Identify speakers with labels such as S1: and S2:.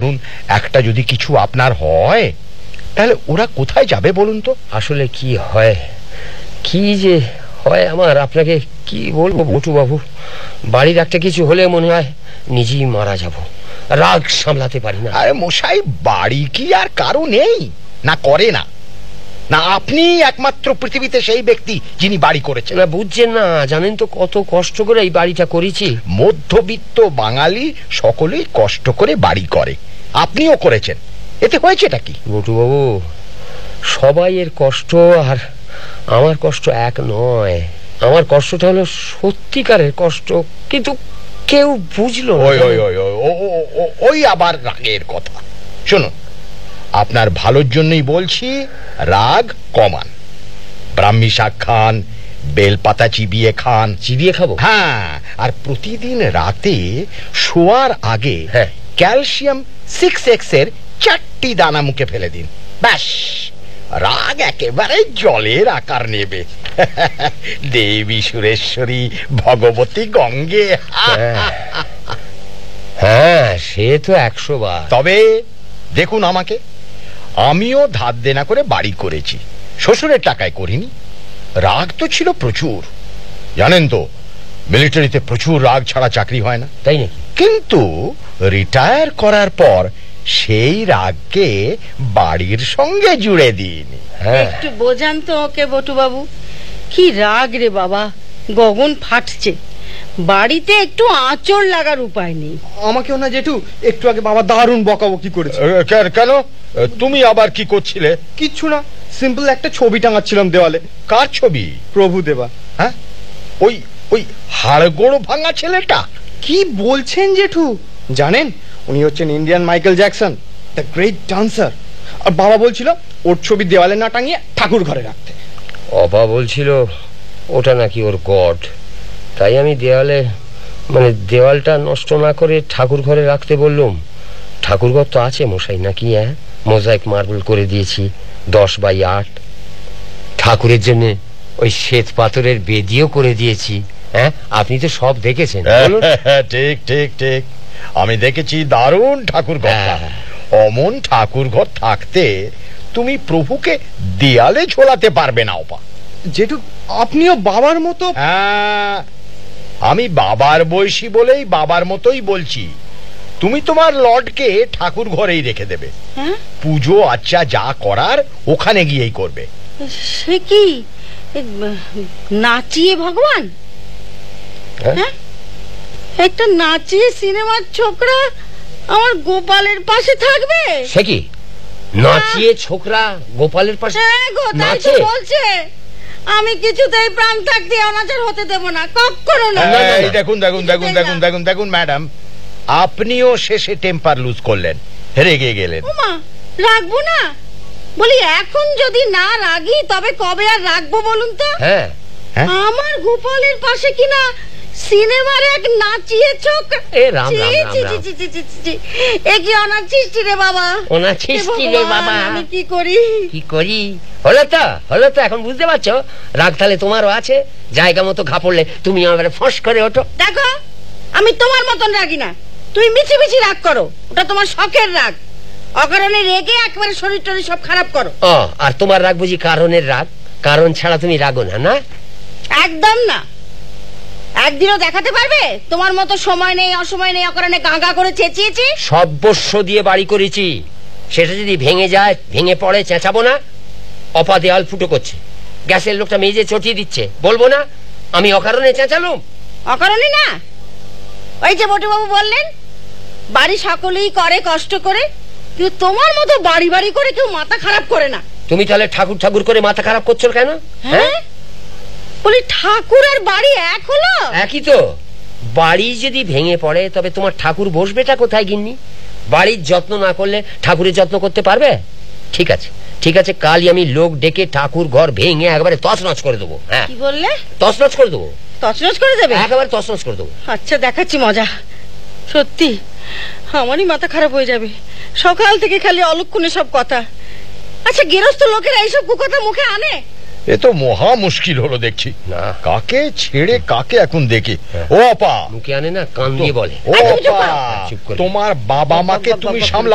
S1: ধরুন একটা যদি কিছু আপনার হয়, তাহলে ওরা কোথায় যাবে বলুন তো?
S2: আসলে কি হয়, কি যে হয় আমার, আপনাকে কি বলবো বটু বাবু, বাড়ির একটা কিছু হলে মনে হয় নিজেই মারা যাব, রাগ সামলাতে পারি না।
S1: আরে মশাই, বাড়ি কি আর কারো নেই না করে না? না আপনি একমাত্র পৃথিবীতে সেই ব্যক্তি যিনি বাড়ি করেছেন?
S2: না বুঝছেন না, জানেন তো কত কষ্ট করে এই বাড়িটা করেছি।
S1: মধ্যবিত্ত বাঙালি সকলেই কষ্ট করে বাড়ি করে, আপনিও করেছেন, এতে হয়েছেটা কি?
S2: বটু বাবু, সবাই এর কষ্ট আর আমার কষ্ট এক নয়। আমার কষ্টটা হলো সত্যিকারের কষ্ট, কিন্তু কেউ বুঝলো না।
S1: ওই আবার রাগের কথা। শুনুন, আপনার ভালোর জন্যই বলছি, রাগ কমান। ব্রাহ্মী শাক খান, বেলপাতা চিবিয়ে খান।
S2: চিবিয়ে খাবো?
S1: হ্যাঁ, আর প্রতিদিন রাতে শোয়ার আগে ক্যালসিয়াম 6X এর 4টি দানা মুখে ফেলে দিন, ব্যাস রাগ একেবারে জলের আকার নেবে। দেবী সুরেশ্বরী, ভগবতী গঙ্গে।
S2: হ্যাঁ, সে তো 100 বার।
S1: তবে দেখুন আমাকে, আমিও ধার দেনা করে বাড়ি করেছি, শ্বশুরের টাকায় করিনি। রাগ তো ছিল প্রচুর, জানেন তো মিলিটারিতে প্রচুর রাগ ছাড়া চাকরি হয় না।
S2: তাই নাকি?
S1: কিন্তু রিটায়ার করার পর সেই রাগকে বাড়ির সঙ্গে জুড়ে দিইনি।
S3: একটু বোঝান তো ওকে বটু বাবু, কি রাগ রে বাবা, গগন ফাটছে। বাড়িতে একটু আঁচড় লাগার উপায় নেই।
S4: আমাকেও না জেঠু, একটু আগে বাবা দারুণ বকাবকি করেছে।
S1: কেন, তুমি আবার কি করছিলে?
S4: কিচ্ছু না, সিম্পল একটা ছবি টাঙাচ্ছিলাম দেওয়ালে।
S1: কার ছবি?
S4: প্রভু দেবা।
S1: হ্যাঁ, ওই ওই হাড়গোড় ভাঙা ছেলেটা?
S4: কি বলছেন জেঠু? জানেন, উনি হচ্ছেন Indian Michael Jackson, the great dancer. আর বাবা বলছিল ওর ছবি দেওয়ালে না টাঙিয়ে ঠাকুর ঘরে রাখতে।
S2: অপা বলছিল ওটা নাকি ওর গড, তাই আমি দেওয়ালে, মানে দেওয়ালটা নষ্ট না করে ঠাকুর ঘরে রাখতে বললুম। ঠাকুর ঘর তো আছে মশাই নাকি? হ্যাঁ, মোজাইক মার্বেল করে দিয়েছি 10x8। ঠাকুরের জন্য ওই শ্বেত পাথরের বেদিও করে দিয়েছি। হ্যাঁ, আপনি তো সব দেখেছেন।
S1: ঠিক ঠিক ঠিক, আমি দেখেছি, দারুণ ঠাকুর ঘর। অমন ঠাকুর ঘর থাকতে তুমি প্রভুকে দেয়ালে ঝোলাতে পারবে না ওপা।
S4: জেঠু, আপনিও বাবার মতো।
S1: হ্যাঁ, আমি বাবার বয়সী বলেই বাবার মতোই বলছি। তুমি তোমার লর্ডকে ঠাকুর ঘরেই রেখে দেবে, পুজো আচ্ছা যা করার ওখানে গিয়েই করবে।
S3: সে কি নাচিয়ে ভগবান? হ্যাঁ, একটা নাচিয়ে সিনেমার ছোকরা আমার গোপালের পাশে থাকবে?
S2: সে কি নাচিয়ে ছোকরা গোপালের পাশে
S3: নাচে? বলছে আমি কিছুতেই প্রাণ থাকতে অনাচার হতে দেব না, কখনো না।
S1: দেখুন দেখুন দেখুন দেখুন দেখুন দেখুন ম্যাডাম, আপনিও শেষে টেম্পার লুজ করলেন, রেগে গেলেন।
S3: ওমা, রাখবো না? বলি এখন যদি না রাগি তবে কবে আর রাখবো বলুন তো?
S2: হ্যাঁ,
S3: আমার গোপালের পাশে কিনা সিনেমার এক নাচিয়ে ছোকরা।
S2: এ রাম রাম
S3: এ কি অনাচিষ্টি রে বাবা,
S2: অনাচিষ্টি রে বাবা।
S3: আমি কি করি
S2: কি করি? হলো তো এখন বুঝতে পারছো? রাগ তাহলে তোমারও আছে, জায়গা মতো ঘাপড়লে তুমি আমার ফস করে ওঠো।
S3: দেখো, আমি তোমার মতন রাগি না, তুমি মিছি মিছি রাগ করো, ওটা তোমার শখের রাগ। অকারণে রেগে একবারে শরীর টরীর সব খারাপ করো।
S2: আর তোমার রাগ বুঝি কারণের রাগ? কারণ ছাড়া তুমি রাগো না? না,
S3: একদম না। একদিনও দেখাতে পারবে তোমার মতো সময় নেই অসময় নেই অকারণে গাঁগা করে চেঁচিয়েছি?
S2: সর্বস্ব দিয়ে বাড়ি করেছি, সেটা যদি ভেঙে যায়, ভেঙে পড়ে, চেঁচাবো না? অপা দেওয়াল ফুটো করছে, গ্যাসের লোকটা মেজে চটিয়ে দিচ্ছে, বলবো না আমি অকারণে চেঁচালুম?
S3: অকারণে না। ওই যে বটু বাবু বললেন বাড়ি সকলেই করে কষ্ট করে, কিন্তু তোমার মতো বাড়ি বাড়ি করে কেউ মাথা খারাপ করে না।
S2: তুমি তাহলে ঠাকুর ঠাকুর করে মাথা খারাপ করছো কেন?
S3: হ্যাঁ, বলি ঠাকুর আর বাড়ি এক হলো?
S2: একই তো। বাড়ি যদি ভেঙে পড়ে তবে তোমার ঠাকুর বসবেটা কোথায় গিন্নি? বাড়ির যত্ন না করলে ঠাকুরের যত্ন করতে পারবে? ঠিক আছে ঠিক আছে, কালই আমি লোক ডেকে ঠাকুর ঘর ভেঙে একেবারে তছনছ করে দেবো। হ্যাঁ,
S3: কি বললে?
S2: তছনছ করে দেবো।
S3: তছনছ করে দেবে?
S2: একেবারে তছনছ করে দেবো।
S3: আচ্ছা, দেখাচ্ছি মজা। সত্যি আমারই মাথা খারাপ হয়ে যাবে, সকাল থেকে খালি অলক্ষণে সব কথা। আচ্ছা, গৃহস্থ লোকেরা এইসব কুকথা মুখে আনে?
S1: এ তো মহা মুশকিল হলো দেখছি। না, কাকে ছেড়ে কাকে এখন দেখে। ও আপা,
S2: মুখে আনে না, কান দিয়ে বলে।
S1: ও আপা, তোমার বাবা মাকে তুমি সামলা।